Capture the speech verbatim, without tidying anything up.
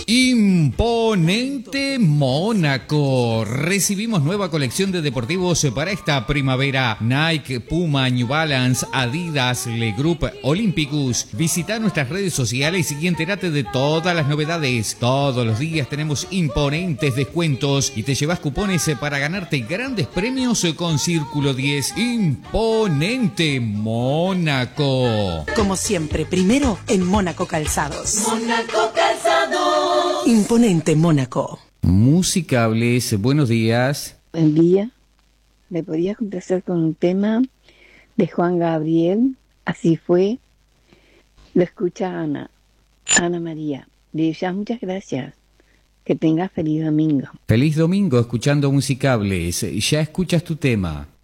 Imponente Mónaco. Recibimos nueva colección de deportivos para esta primavera. Nike, Puma, New Balance, Adidas, Le Group, Olympicus. Visita nuestras redes sociales y entérate de todas las novedades. Todos los días tenemos imponentes descuentos y te llevas cupones para ganarte grandes premios con Círculo diez. Imponente Mónaco. Como siempre, primero en Mónaco Calzados. Mónaco Calzados. Imponente Mónaco. Musicables, buenos días. Buen día. ¿Me podías complacer con un tema de Juan Gabriel? Así fue. Lo escucha Ana. Ana María. De ella, muchas gracias. Que tengas feliz domingo. Feliz domingo escuchando Musicables. Ya escuchas tu tema.